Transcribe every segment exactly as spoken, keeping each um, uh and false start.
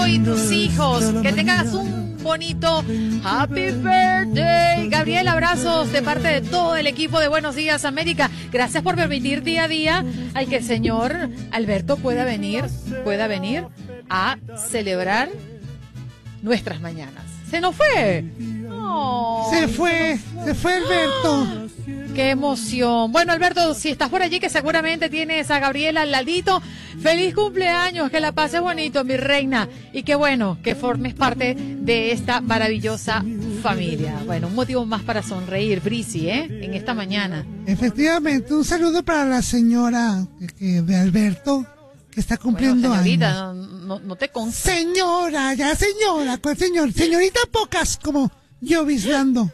esposo y tus hijos. Que tengas un bonito Happy Birthday. Gabriel, abrazos de parte de todo el equipo de Buenos Días América. Gracias por permitir día a día al que el señor Alberto pueda venir, pueda venir a celebrar nuestras mañanas. ¡Se nos fue! Oh, se fue, se fue Alberto. ¡Qué emoción! Bueno, Alberto, si estás por allí, que seguramente tienes a Gabriela al ladito, feliz cumpleaños, que la pases bonito, mi reina, y qué bueno que formes parte de esta maravillosa familia. Bueno, un motivo más para sonreír, Brisi, ¿eh? En esta mañana. Efectivamente, un saludo para la señora que, de Alberto, que está cumpliendo bueno, señorita, años. No, no, no te consta. Señora, ya señora, ¿cuál señor? Señorita pocas, como yo vislando.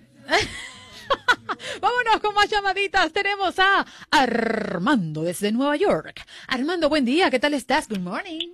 Vámonos con más llamaditas. Tenemos a Armando desde Nueva York. Armando, buen día. ¿Qué tal estás? Good morning.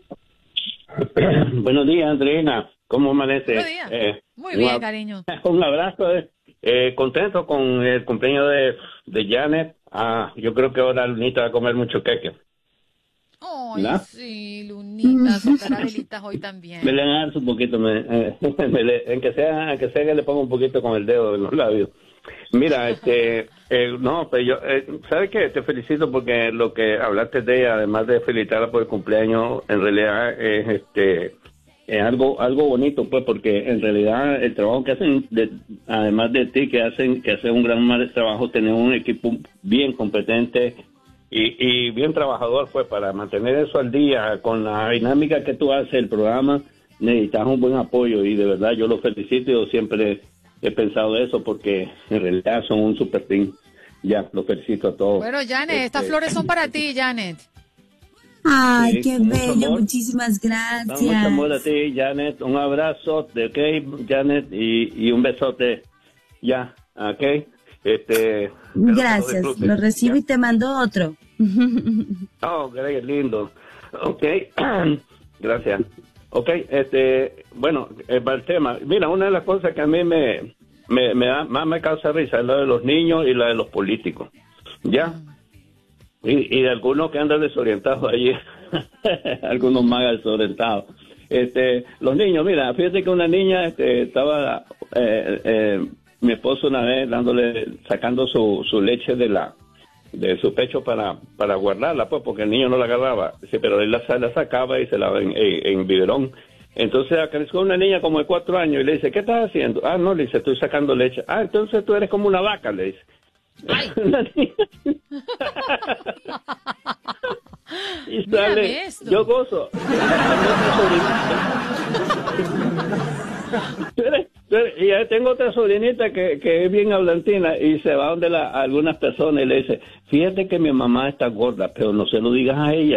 Buenos días, Andreina. ¿Cómo amanece? Buenos días. Eh, Muy bien, un, cariño. Un abrazo. Eh, contento con el cumpleaños de, de Janet. Ah, yo creo que ahora Lunita va a comer mucho queque. Ay, ¿no? Sí, Lunita, soltará velitas hoy también. Me le dan un poquito, me, eh, me le, en que sea, en que sea que le ponga un poquito con el dedo en los labios. Mira, este, eh, no, pues yo, eh, ¿sabes qué? Te felicito porque lo que hablaste de ella, además de felicitarla por el cumpleaños, en realidad es, este, es algo, algo bonito, pues, porque en realidad el trabajo que hacen, de, además de ti, que hacen, que hacen un gran mal trabajo, tener un equipo bien competente y, y bien trabajador, pues, para mantener eso al día, con la dinámica que tú haces, el programa, necesitas un buen apoyo y de verdad yo lo felicito y yo siempre he pensado eso porque en realidad son un super team. Ya, lo felicito a todos. Bueno, Janet, este, estas flores son para ti, Janet. Ay, sí, qué bello, muchísimas gracias. Mucho amor a ti, Janet. Un abrazo, ok, Janet, y, y un besote. Ya, ok. Este, gracias, lo, lo recibo ya. Y te mando otro. Oh, qué lindo. Ok, gracias. Ok, este, bueno, eh, para el tema, mira, una de las cosas que a mí me, me, me da, más me causa risa es la de los niños y la de los políticos, ¿ya? Y, y de algunos que andan desorientados allí, algunos más desorientados. Este, los niños, mira, fíjate que una niña, este, estaba, eh, eh, mi esposo una vez dándole, sacando su, su leche de la, de su pecho para para guardarla, pues, porque el niño no la agarraba, sí, pero él la, la sacaba y se la en, en, en biberón. Entonces acarició una niña como de cuatro años y le dice, ¿qué estás haciendo? Ah, no, le dice, estoy sacando leche. Ah, entonces tú eres como una vaca, le dice. Y sale, yo gozo. Y ya tengo otra sobrinita que, que es bien hablantina y se va donde la, a algunas personas y le dice, fíjate que mi mamá está gorda, pero no se lo digas a ella.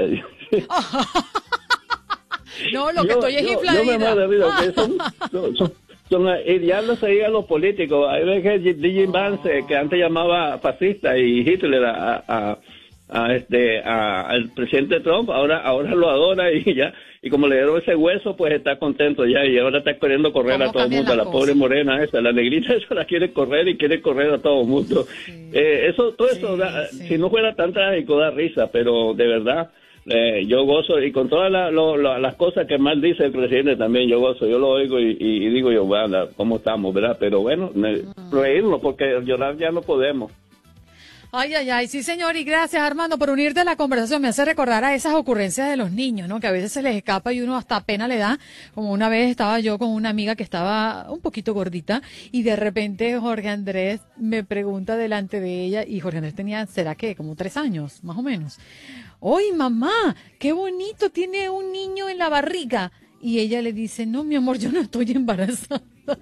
No, lo que yo, estoy es infladita. Yo me mando, mira, que son, son, son, son, y ya lo seguían los políticos. Hay veces que D J Vance, que antes llamaba fascista, y Hitler a, a, a este a, al presidente Trump, ahora ahora lo adora y ya. Y como le dieron ese hueso, pues está contento ya. Y ahora está queriendo correr a todo el mundo. A la pobre morena esa, la negrita esa la quiere correr y quiere correr a todo el mundo. Sí. Eh, eso, todo sí, eso, da, sí. Si no fuera tan trágico, da risa. Pero de verdad, eh, yo gozo. Y con todas la, lo, lo, las cosas que mal dice el presidente también, yo gozo. Yo lo oigo y, y, y digo yo, bueno, ¿cómo estamos, verdad? Pero bueno, mm. reírnos porque llorar ya no podemos. Ay, ay, ay, sí, señor, y gracias, Armando, por unirte a la conversación. Me hace recordar a esas ocurrencias de los niños, ¿no? Que a veces se les escapa y uno hasta pena le da. Como una vez estaba yo con una amiga que estaba un poquito gordita y de repente Jorge Andrés me pregunta delante de ella, y Jorge Andrés tenía, ¿será qué? Como tres años, más o menos. ¡Oye, mamá, qué bonito, tiene un niño en la barriga! Y ella le dice, no, mi amor, yo no estoy embarazada.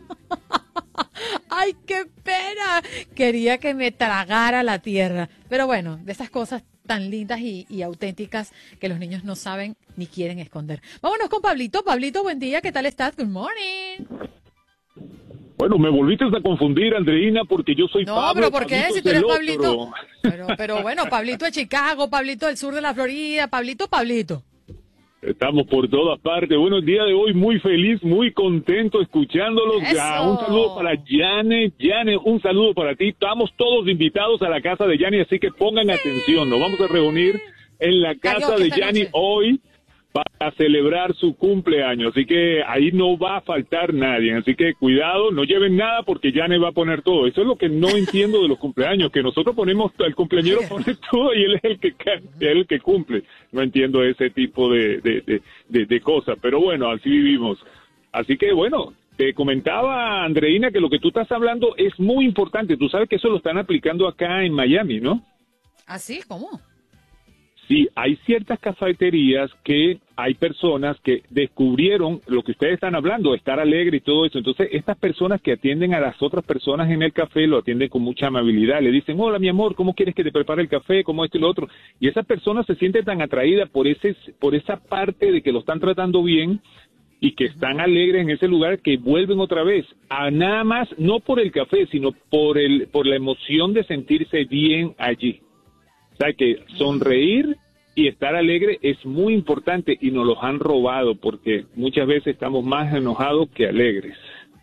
¡Ay, qué pena! Quería que me tragara la tierra. Pero bueno, de esas cosas tan lindas y, y auténticas que los niños no saben ni quieren esconder. Vámonos con Pablito. Pablito, buen día. ¿Qué tal estás? Good morning. Bueno, me volviste a confundir, Andreina, porque yo soy no, Pablo. No, pero ¿por qué? Si tú eres Pablito. Otro. Pero, pero bueno, Pablito de Chicago, Pablito del sur de la Florida, Pablito, Pablito. Estamos por todas partes. Bueno, el día de hoy muy feliz, muy contento escuchándolos. Ya, un saludo para Janet. Janet, un saludo para ti. Estamos todos invitados a la casa de Janet, así que pongan sí. atención. Nos vamos a reunir en la casa de Janet hoy para celebrar su cumpleaños. Así que ahí no va a faltar nadie. Así que cuidado, no lleven nada porque Yane va a poner todo. Eso es lo que no entiendo de los cumpleaños, que nosotros ponemos, el cumpleañero pone todo y él es el que, él es el que cumple. No entiendo ese tipo de, de, de, de, de cosas, pero bueno, así vivimos. Así que bueno, te comentaba, Andreina, que lo que tú estás hablando es muy importante. Tú sabes que eso lo están aplicando acá en Miami, ¿no? ¿Ah, sí? ¿Cómo? Sí, hay ciertas cafeterías que hay personas que descubrieron lo que ustedes están hablando, estar alegre y todo eso. Entonces, estas personas que atienden a las otras personas en el café lo atienden con mucha amabilidad. Le dicen, hola, mi amor, ¿cómo quieres que te prepare el café? ¿Cómo esto y lo otro? Y esa persona se siente tan atraída por ese, por esa parte de que lo están tratando bien y que están alegres en ese lugar, que vuelven otra vez a nada más, no por el café, sino por el, por la emoción de sentirse bien allí. O sea, que sonreír y estar alegre es muy importante y nos los han robado porque muchas veces estamos más enojados que alegres.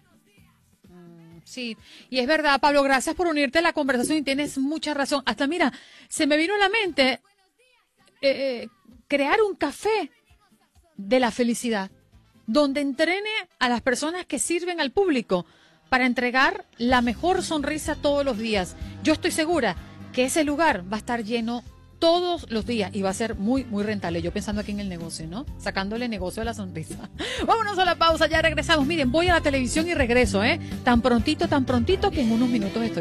Sí, y es verdad, Pablo, gracias por unirte a la conversación y tienes mucha razón. Hasta mira, se me vino a la mente eh, crear un café de la felicidad, donde entrene a las personas que sirven al público para entregar la mejor sonrisa todos los días. Yo estoy segura que ese lugar va a estar lleno todos los días y va a ser muy, muy rentable. Yo pensando aquí en el negocio, ¿no? Sacándole negocio a la sonrisa. Vámonos a la pausa, ya regresamos. Miren, voy a la televisión y regreso, ¿eh? Tan prontito, tan prontito que en unos minutos estoy.